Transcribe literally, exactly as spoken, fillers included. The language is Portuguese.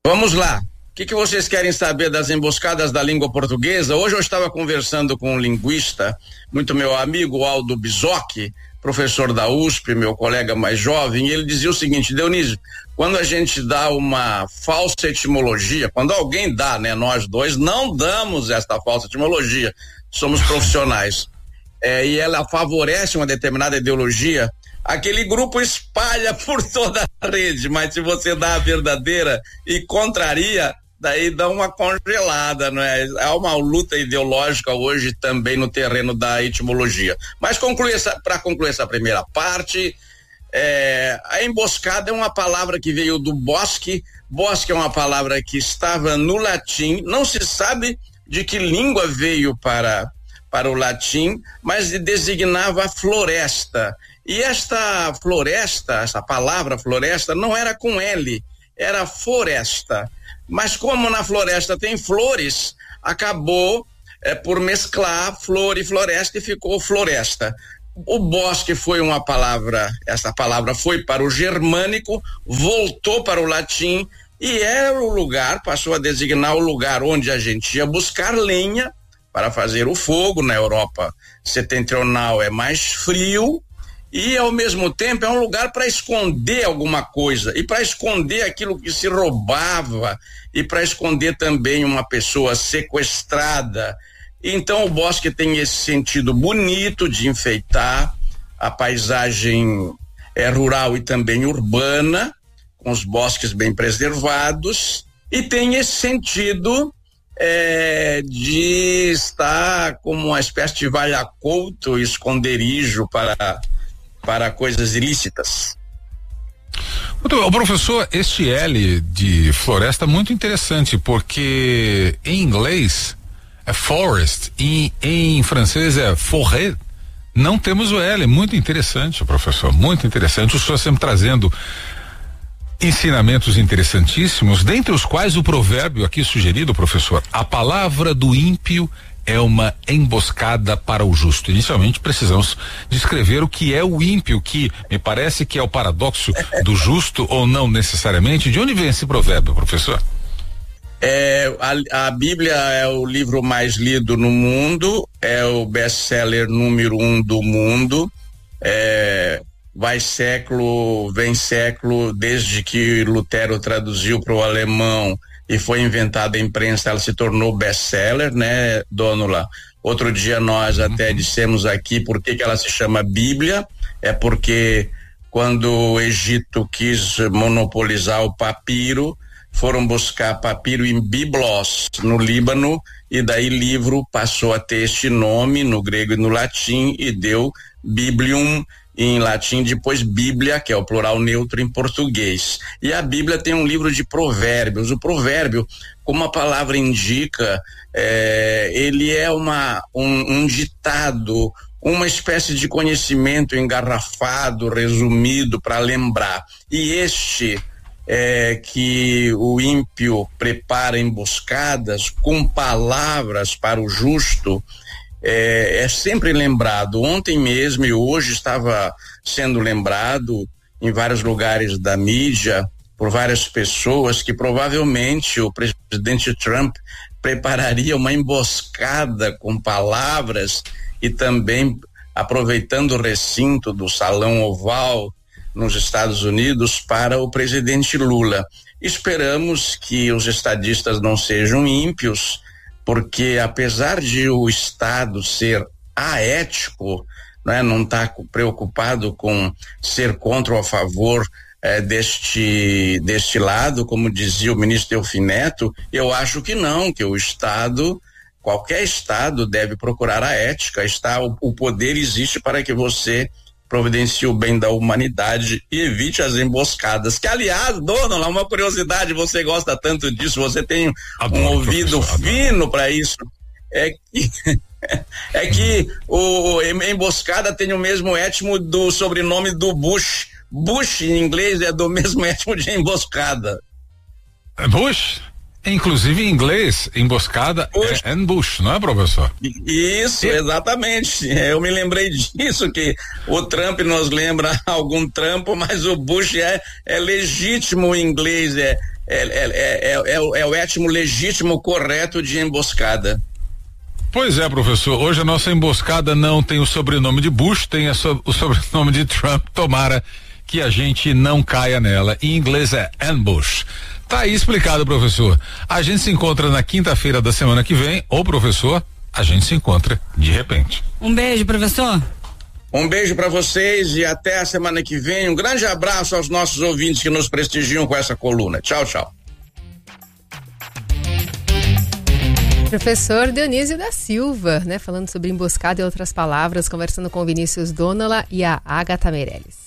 Vamos lá. O que, que vocês querem saber das emboscadas da língua portuguesa? Hoje eu estava conversando com um linguista, muito meu amigo, Aldo Bizocchi, professor da U S P, meu colega mais jovem, e ele dizia o seguinte: Dionísio, quando a gente dá uma falsa etimologia, quando alguém dá, né, nós dois não damos esta falsa etimologia, somos profissionais, é, e ela favorece uma determinada ideologia, aquele grupo espalha por toda a rede, mas se você dá a verdadeira e contraria, daí dá uma congelada, não é? Há uma luta ideológica hoje também no terreno da etimologia. Mas concluir essa, para concluir essa primeira parte, é, a emboscada é uma palavra que veio do bosque. Bosque é uma palavra que estava no latim, não se sabe de que língua veio para, para o latim, mas designava a floresta. E esta floresta, essa palavra floresta, não era com L, era floresta. Mas como na floresta tem flores, acabou é, por mesclar flor e floresta e ficou floresta. O bosque foi uma palavra, essa palavra foi para o germânico, voltou para o latim e era o lugar, passou a designar o lugar onde a gente ia buscar lenha para fazer o fogo. Na Europa setentrional é mais frio, e ao mesmo tempo é um lugar para esconder alguma coisa, e para esconder aquilo que se roubava, e para esconder também uma pessoa sequestrada. Então o bosque tem esse sentido bonito de enfeitar a paisagem é, rural e também urbana, com os bosques bem preservados, e tem esse sentido é, de estar como uma espécie de valha-couto, esconderijo para para coisas ilícitas. Muito bom, professor, este L de floresta é muito interessante, porque em inglês é forest e em francês é forêt. Não temos o L, muito interessante, professor, muito interessante. O senhor sempre trazendo ensinamentos interessantíssimos, dentre os quais o provérbio aqui sugerido, professor: a palavra do ímpio é uma emboscada para o justo. Inicialmente precisamos descrever o que é o ímpio, que me parece que é o paradoxo do justo, ou não necessariamente. De onde vem esse provérbio, professor? É, a, a Bíblia é o livro mais lido no mundo, é o best-seller número um do mundo, é, vai século, vem século, desde que Lutero traduziu para o alemão e foi inventada a imprensa, ela se tornou best-seller, né, Dônula? Outro dia nós até dissemos aqui por que que ela se chama Bíblia, é porque quando o Egito quis monopolizar o papiro, foram buscar papiro em Biblos, no Líbano, e daí livro passou a ter este nome no grego e no latim e deu Biblium em latim, depois Bíblia, que é o plural neutro em português. E a Bíblia tem um livro de provérbios. O provérbio, como a palavra indica, é, ele é uma, um, um ditado, uma espécie de conhecimento engarrafado, resumido para lembrar. E este é que o ímpio prepara emboscadas com palavras para o justo, É, é sempre lembrado. Ontem mesmo e hoje estava sendo lembrado em vários lugares da mídia por várias pessoas que provavelmente o presidente Trump prepararia uma emboscada com palavras e também aproveitando o recinto do Salão Oval nos Estados Unidos para o presidente Lula. Esperamos que os estadistas não sejam ímpios, porque apesar de o Estado ser aético, né, não está preocupado com ser contra ou a favor eh, deste, deste lado, como dizia o ministro Delfim Neto, eu acho que não, que o Estado, qualquer Estado deve procurar a ética. Está, o, o poder existe para que você providencie o bem da humanidade e evite as emboscadas, que aliás, dona, lá uma curiosidade, você gosta tanto disso, você tem adoro, um ouvido fino para isso, é que é que o emboscada tem o mesmo étimo do sobrenome do Bush. Bush em inglês é do mesmo étimo de emboscada. Bush? Inclusive em inglês, emboscada Bush. é ambush, não é, professor? Isso, e... exatamente. Eu me lembrei disso, que o Trump nos lembra algum trampo, mas o Bush é, é legítimo em inglês, é, é, é, é, é, é o étimo legítimo correto de emboscada. Pois é, professor, hoje a nossa emboscada não tem o sobrenome de Bush, tem a so, o sobrenome de Trump, tomara que a gente não caia nela. Em inglês é ambush. Tá aí explicado, professor. A gente se encontra na quinta-feira da semana que vem, ou professor, a gente se encontra de repente. Um beijo, professor. Um beijo para vocês e até a semana que vem. Um grande abraço aos nossos ouvintes que nos prestigiam com essa coluna. Tchau, tchau. Professor Dionísio da Silva, né? Falando sobre emboscada e outras palavras, conversando com o Vinícius Donola e a Agatha Meirelles.